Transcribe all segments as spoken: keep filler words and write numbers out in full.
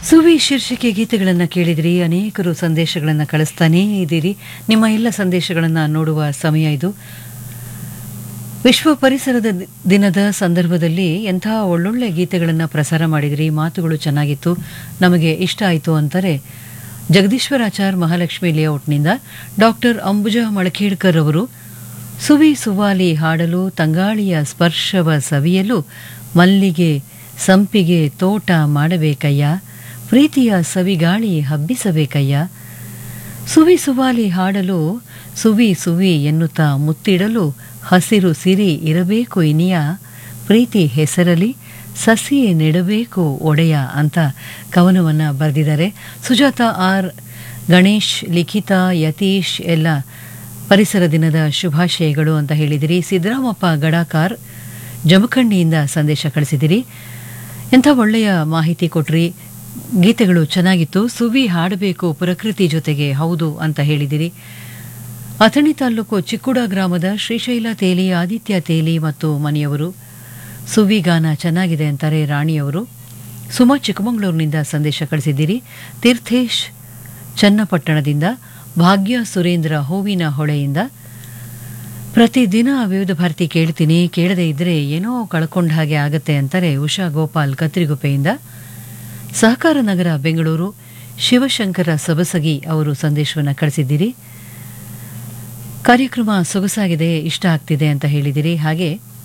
ಸುವಿ ಶೀರ್ಷಿಕೆ ಗೀತೆಗಳನ್ನು ಕೇಳಿದಿರಿ. ಅನೇಕರು ಸಂದೇಶಗಳನ್ನು ಕಳಿಸ್ತಾನೇ ಇದ್ದೀರಿ. ನಿಮ್ಮ ಎಲ್ಲ ಸಂದೇಶಗಳನ್ನು ನೋಡುವ ಸಮಯ ಇದು. ವಿಶ್ವ ಪರಿಸರದ ದಿನದ ಸಂದರ್ಭದಲ್ಲಿ ಎಂಥ ಒಳ್ಳೊಳ್ಳೆ ಗೀತೆಗಳನ್ನು ಪ್ರಸಾರ ಮಾಡಿದಿರಿ. ಮಾತುಗಳು ಚೆನ್ನಾಗಿತ್ತು, ನಮಗೆ ಇಷ್ಟ ಆಯಿತು ಅಂತಾರೆ ಜಗದೀಶ್ವರಾಚಾರ್ ಮಹಾಲಕ್ಷ್ಮಿ ಲೇಔಟ್ನಿಂದ ಡಾಕ್ಟರ್ ಅಂಬುಜಾ ಮಳಖೇಡ್ಕರ್ ಅವರು. ಸುವಿ ಸುವಾಲಿ ಹಾಡಲು, ತಂಗಾಳಿಯ ಸ್ಪರ್ಶವ ಸವಿಯಲು, ಮಲ್ಲಿಗೆ ಸಂಪಿಗೆ ತೋಟ ಮಾಡಬೇಕಯ್ಯ, ಪ್ರೀತಿಯ ಸವಿಗಾಳಿ ಹಬ್ಬಿಸಬೇಕಯ್ಯ. ಸುವಿ ಸುವಾಲಿ ಹಾಡಲು, ಸುವಿ ಸುವಿ ಎನ್ನುತ್ತಾ ಮುತ್ತಿಡಲು, ಹಸಿರು ಸಿರಿ ಇರಬೇಕು ಇನಿಯ, ಪ್ರೀತಿ ಹೆಸರಲಿ ಸಸಿ ನೆಡಬೇಕು ಒಡೆಯ ಅಂತ ಕವನವನ್ನು ಬರೆದಿದ್ದಾರೆ. ಸುಜಾತ ಆರ್, ಗಣೇಶ್, ಲಿಖಿತಾ, ಯತೀಶ್ ಎಲ್ಲ ಪರಿಸರ ದಿನದ ಶುಭಾಶಯಗಳು ಅಂತ ಹೇಳಿದಿರಿ. ಸಿದ್ದರಾಮಪ್ಪ ಗಡಾಕಾರ್ ಜಮಖಂಡಿಯಿಂದ ಸಂದೇಶ ಕಳಿಸಿದಿರಿ. ಎಂಥ ಒಳ್ಳೆಯ ಮಾಹಿತಿ ಕೊಟ್ರಿ, ಗೀತೆಗಳು ಚೆನ್ನಾಗಿತ್ತು. ಸುವಿ ಹಾಡಬೇಕು ಪ್ರಕೃತಿ ಜೊತೆಗೆ, ಹೌದು ಅಂತ ಹೇಳಿದಿರಿ. ಅಥಣಿ ತಾಲೂಕು ಚಿಕ್ಕುಡ ಗ್ರಾಮದ ಶ್ರೀಶೈಲ ತೇಲಿ, ಆದಿತ್ಯ ತೇಲಿ ಮತ್ತು ಮನೆಯವರು ಸುವಿ ಗಾನ ಚೆನ್ನಾಗಿದೆ ಅಂತಾರೆ ರಾಣಿಯವರು. ಸುಮಾ ಚಿಕ್ಕಮಗಳೂರಿನಿಂದ ಸಂದೇಶ ಕಳಿಸಿದ್ದೀರಿ. ತೀರ್ಥೇಶ್ ಚನ್ನಪಟ್ಟಣದಿಂದ, ಭಾಗ್ಯ ಸುರೇಂದ್ರ ಹೂವಿನ ಹೊಳೆಯಿಂದ ಪ್ರತಿದಿನ ವಿವಿಧ ಭಾರತಿ ಕೇಳ್ತೀನಿ, ಕೇಳದೇ ಇದ್ರೆ ಏನೋ ಕಳ್ಕೊಂಡ ಹಾಗೆ ಆಗತ್ತೆ ಅಂತಾರೆ ಉಷಾ ಗೋಪಾಲ್ ಕತ್ರಿಗುಪ್ಪೆಯಿಂದ. ಸಹಕಾರ ನಗರ ಬೆಂಗಳೂರು ಶಿವಶಂಕರ ಸಬಸಗಿ ಅವರು ಸಂದೇಶವನ್ನು ಕಳಿಸಿದ್ದೀರಿ. ಕಾರ್ಯಕ್ರಮ ಸೊಗಸಾಗಿದೆ, ಇಷ್ಟ ಆಗ್ತಿದೆ ಅಂತ ಹೇಳಿದಿರಿ. ಹಾಗೆ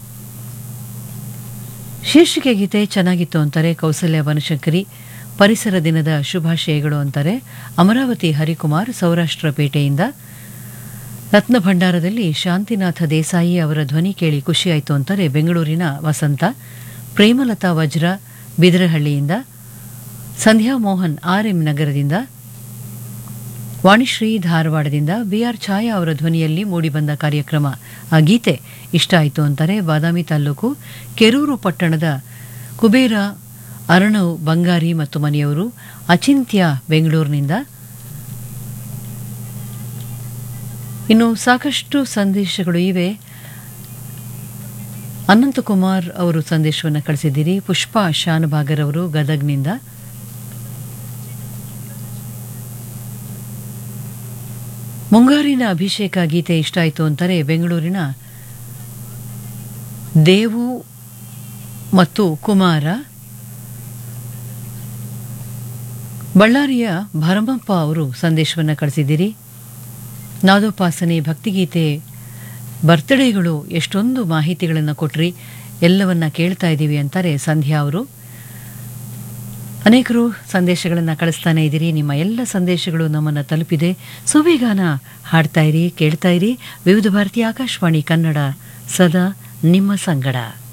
ಶೀರ್ಷಿಕೆ ಗೀತೆ ಚೆನ್ನಾಗಿತ್ತು ಅಂತಾರೆ ಕೌಸಲ್ಯ ವನಶಂಕರಿ. ಪರಿಸರ ದಿನದ ಶುಭಾಶಯಗಳು ಅಂತಾರೆ ಅಮರಾವತಿ ಹರಿಕುಮಾರ್ ಸೌರಾಷ್ಟ್ರ ಪೇಟೆಯಿಂದ. ರತ್ನ ಭಂಡಾರದಲ್ಲಿ ಶಾಂತಿನಾಥ ದೇಸಾಯಿ ಅವರ ಧ್ವನಿ ಕೇಳಿ ಖುಷಿಯಾಯಿತು ಅಂತಾರೆ ಬೆಂಗಳೂರಿನ ವಸಂತ. ಪ್ರೇಮಲತಾ ವಜ್ರ ಬಿದರಹಳ್ಳಿಯಿಂದ. ಸಂಧ್ಯಾ ಮೋಹನ್ ಆರ್ ಎಂ ನಗರದಿಂದ. ವಾಣಿಶ್ರೀ ಧಾರವಾಡದಿಂದ. ಬಿಆರ್ ಛಾಯಾ ಅವರ ಧ್ವನಿಯಲ್ಲಿ ಮೂಡಿಬಂದ ಕಾರ್ಯಕ್ರಮ, ಆ ಗೀತೆ ಇಷ್ಟ ಆಯಿತು ಅಂತಾರೆ ಬಾದಾಮಿ ತಾಲೂಕು ಕೆರೂರು ಪಟ್ಟಣದ ಕುಬೇರ ಅರಣು ಬಂಗಾರಿ ಮತ್ತು ಮನೆಯವರು. ಅಚಿಂತ್ಯ ಬೆಂಗಳೂರಿನಿಂದ. ಇನ್ನು ಸಾಕಷ್ಟು ಸಂದೇಶಗಳು ಇವೆ. ಅನಂತಕುಮಾರ್ ಅವರು ಸಂದೇಶವನ್ನು ಕಳಿಸಿದ್ದೀರಿ. ಪುಷ್ಪಾ ಶಾನಭಾಗರ್ ಅವರು ಗದಗ್ನಿಂದ. ಮುಂಗಾರಿನ ಅಭಿಷೇಕ ಗೀತೆ ಇಷ್ಟ ಆಯಿತು ಅಂತಾರೆ ಬೆಂಗಳೂರಿನ ದೇವು ಮತ್ತು ಕುಮಾರ. ಬಳ್ಳಾರಿಯ ಭರಮಪ್ಪ ಅವರು ಸಂದೇಶವನ್ನು ಕಳಿಸಿದ್ದೀರಿ. ನಾದೋಪಾಸನೆ, ಭಕ್ತಿಗೀತೆ, ಬರ್ತ್ಡೇಗಳು, ಎಷ್ಟೊಂದು ಮಾಹಿತಿಗಳನ್ನು ಕೊಟ್ರಿ, ಎಲ್ಲವನ್ನ ಕೇಳ್ತಾ ಇದ್ದೀವಿ ಅಂತಾರೆ ಸಂಧ್ಯಾ ಅವರು. ಅನೇಕರು ಸಂದೇಶಗಳನ್ನು ಕಳಿಸ್ತಾನೆ ಇದ್ದೀರಿ. ನಿಮ್ಮ ಎಲ್ಲ ಸಂದೇಶಗಳು ನಮ್ಮನ್ನು ತಲುಪಿದೆ. ಸುವಿಗಾನ ಹಾಡ್ತಾ ಇರಿ, ಕೇಳ್ತಾ ಇರಿ. ವಿವಿಧ ಭಾರತಿ ಆಕಾಶವಾಣಿ ಕನ್ನಡ ಸದಾ ನಿಮ್ಮ ಸಂಗಡ.